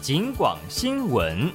警广新闻。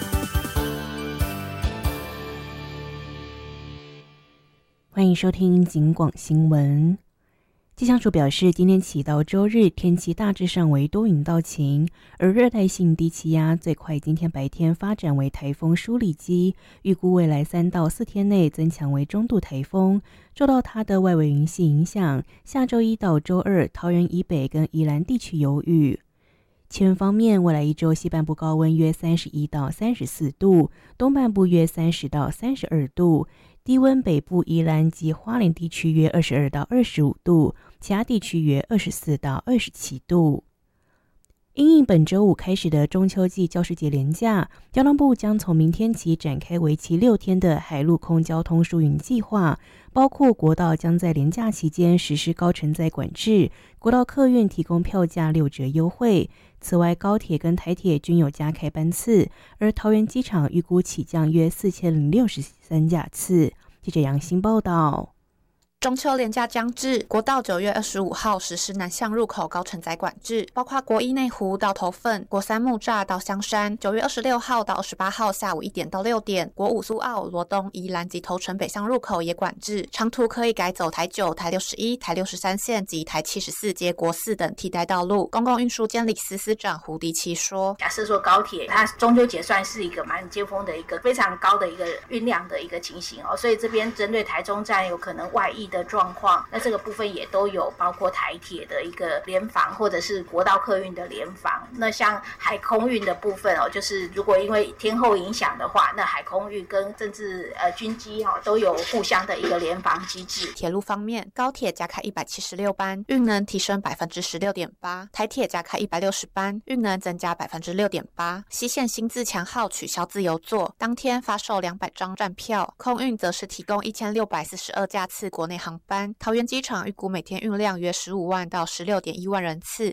欢迎收听警广新闻。气象署表示，今天起到周日天气大致上为多云到晴，而热带性低气压最快今天白天发展为台风舒里基，预估未来3到4天内增强为中度台风。受到它的外围云系影响，下周一到周二桃园以北跟宜兰地区有雨。气温方面，未来一周西半部高温约31到34度，东半部约30到32度，低温北部宜兰及花莲地区约22到25度，其他地区约24到27度。因应本周五开始的中秋季教师节连假，交通部将从明天起展开为期6天的海陆空交通疏运计划，包括国道将在连假期间实施高承载管制，国道客运提供票价6折优惠。此外，高铁跟台铁均有加开班次，而桃园机场预估起降约4063架次。记者杨欣报道。 中秋连假将至，国道9月25号实施南向入口高承载管制，包括国一内湖到头份、国三木栅到香山。9月26号到28号下午1点到6点，国五苏澳、罗东、宜兰及头城北向入口也管制，长途可以改走台9、台61、台63线及台74接国4等替代道路。公共运输监理司司长胡迪奇说：“ 假设说高铁，它中秋节算是一个蛮尖峰的一个非常高的一个运量的一个情形哦，所以这边针对台中站有可能外溢的状况，那这个部分也都有包括台铁的一个联防，或者是国道客运的联防。那像海空运的部分哦，就是如果因为天候影响的话，那海空运跟甚至军机都有互相的一个联防机制。 铁路方面，高铁加开176班，运能提升 16.8%； 台铁加开160班，运能增加 6.8%。西线新自强号取消自由座，当天发售200张站票，空运则是提供1642架次国内航班。桃园机场预估每天运量约15万到16.1万人次，